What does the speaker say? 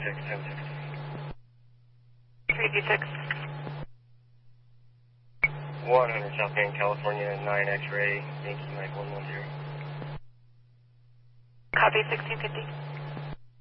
3D6. 100 South Bend, California, 9 X-ray, Yankee Mike 110. Copy 1650.